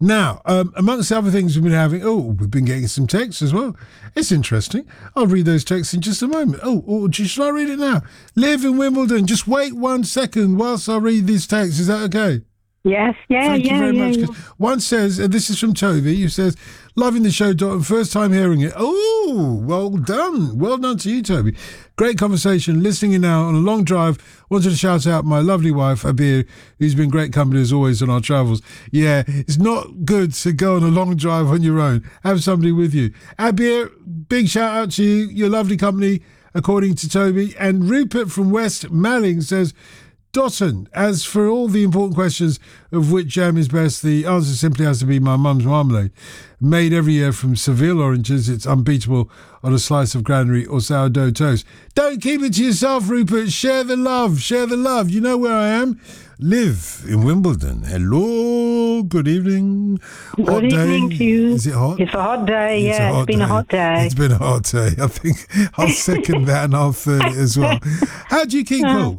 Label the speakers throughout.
Speaker 1: Now, amongst the other things we've been having, we've been getting some texts as well. It's interesting. I'll read those texts in just a moment. Should I read it now? Live in Wimbledon. Just wait 1 second whilst I read these texts. Is that okay?
Speaker 2: Yes,
Speaker 1: Thank you very much.
Speaker 2: Yeah.
Speaker 1: One says, and this is from Toby, who says, loving the show, Dot, and first time hearing it. Oh, well done. Well done to you, Toby. Great conversation. Listening in now on a long drive. Wanted to shout out my lovely wife, Abir, who's been great company as always on our travels. Yeah, it's not good to go on a long drive on your own. Have somebody with you. Abir, big shout out to you. Your lovely company, according to Toby. And Rupert from West Malling says, Dotton, as for all the important questions of which jam is best, the answer simply has to be my mum's marmalade. Made every year from Seville oranges, it's unbeatable on a slice of granary or sourdough toast. Don't keep it to yourself, Rupert. Share the love. Share the love. You know where I am. Live in Wimbledon. Hello. Good evening.
Speaker 2: Good evening to you.
Speaker 1: Is it hot?
Speaker 2: It's a hot day. It's been a hot day.
Speaker 1: It's been a hot day. I think I'll second that and I'll third it as well. How do you keep cool?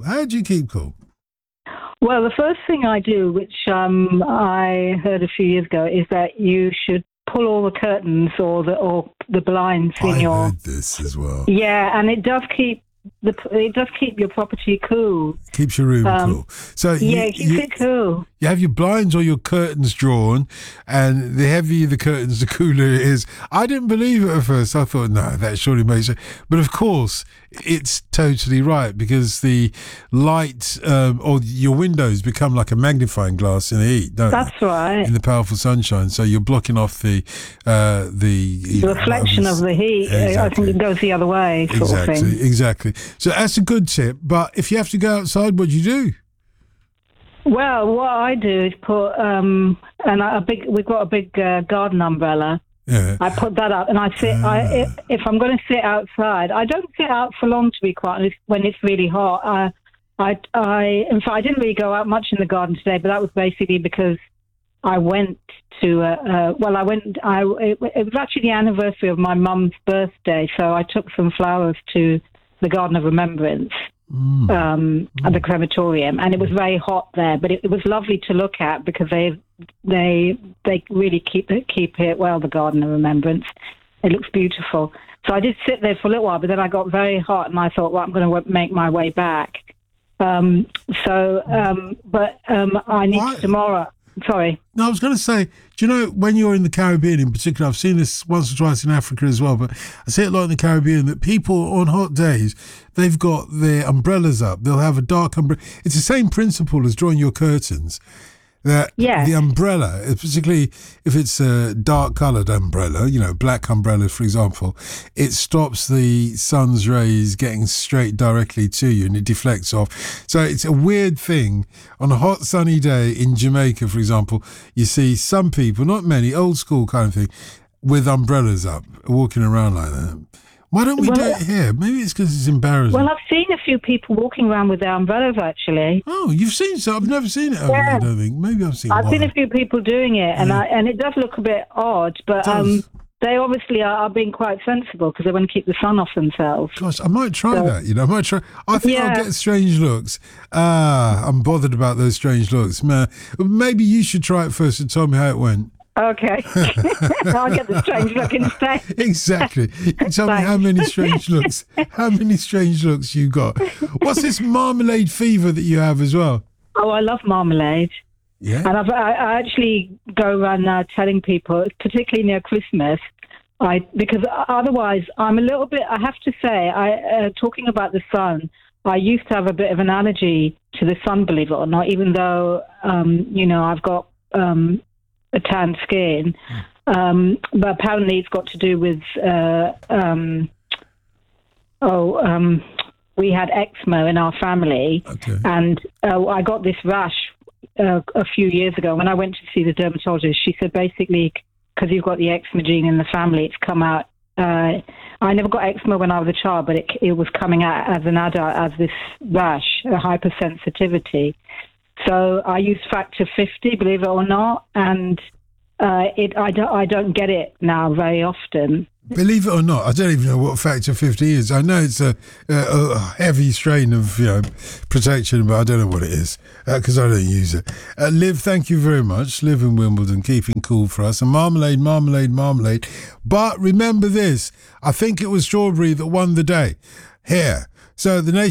Speaker 2: Well, the first thing I do, which I heard a few years ago, is that you should pull all the curtains or the blinds in your.
Speaker 1: I heard this as well.
Speaker 2: Yeah, and it does keep your property cool.
Speaker 1: Keeps your room cool. So
Speaker 2: it keeps it cool.
Speaker 1: You have your blinds or your curtains drawn, and the heavier the curtains, the cooler it is. I didn't believe it at first. I thought, no, that surely makes it. But of course, it's totally right, because the light or your windows become like a magnifying glass in the heat, don't they?
Speaker 2: That's right.
Speaker 1: In the powerful sunshine, so you're blocking off the
Speaker 2: reflection of the heat.
Speaker 1: Exactly.
Speaker 2: I think it goes the other way, sort of thing.
Speaker 1: Exactly. So that's a good tip. But if you have to go outside, what do you do?
Speaker 2: Well, what I do is put we've got a big garden umbrella.
Speaker 1: Yeah.
Speaker 2: I put that up, and I sit. If I'm going to sit outside, I don't sit out for long, to be quite honest. When it's really hot, in fact, I didn't really go out much in the garden today, but that was basically because I went to. It was actually the anniversary of my mum's birthday, so I took some flowers to the Garden of Remembrance. At the crematorium, and it was very hot there, but it was lovely to look at, because they really keep it well, the Garden of Remembrance. It looks beautiful. So I did sit there for a little while, but then I got very hot, and I thought, well, I'm going to make my way back. I need tomorrow. Sorry.
Speaker 1: No, I was going to say, do you know, when you're in the Caribbean in particular, I've seen this once or twice in Africa as well, but I see it a lot in the Caribbean, that people on hot days, they've got their umbrellas up. They'll have a dark umbrella. It's the same principle as drawing your curtains. That the umbrella, particularly if it's a dark-coloured umbrella, black umbrella, for example, it stops the sun's rays getting straight directly to you, and it deflects off. So it's a weird thing. On a hot, sunny day in Jamaica, for example, you see some people, not many, old school kind of thing, with umbrellas up, walking around like that. Why don't we do it here? Maybe it's because it's embarrassing.
Speaker 2: Well, I've seen a few people walking around with their umbrellas, actually.
Speaker 1: Oh, you've seen some? I've never seen it. I don't think. Maybe I've seen one.
Speaker 2: I've seen a few people doing it, and it does look a bit odd, but they obviously are being quite sensible, because they want to keep the sun off themselves.
Speaker 1: Gosh, I might try that, I might try. I think I'll get strange looks. I'm bothered about those strange looks. Maybe you should try it first and tell me how it went.
Speaker 2: Okay. I'll get the strange look instead.
Speaker 1: Exactly. Tell me how many strange looks you got. What's this marmalade fever that you have as well?
Speaker 2: Oh, I love marmalade.
Speaker 1: Yeah.
Speaker 2: And I actually go around now telling people, particularly near Christmas, because otherwise I'm a little bit, I have to say, talking about the sun, I used to have a bit of an allergy to the sun, believe it or not, even though, I've got a tanned skin. But apparently it's got to do with, we had eczema in our family.
Speaker 1: Okay.
Speaker 2: And I got this rash a few years ago. When I went to see the dermatologist, she said basically, because you've got the eczema gene in the family, it's come out. I never got eczema when I was a child, but it was coming out as an adult as this rash, a hypersensitivity. So I use factor 50, believe it or not, and I don't get it now very often.
Speaker 1: Believe it or not, I don't even know what Factor 50 is. I know it's a heavy strain of protection, but I don't know what it is because I don't use it. Liv, thank you very much. Liv in Wimbledon, keeping cool for us. And marmalade. But remember this, I think it was strawberry that won the day here. So the nation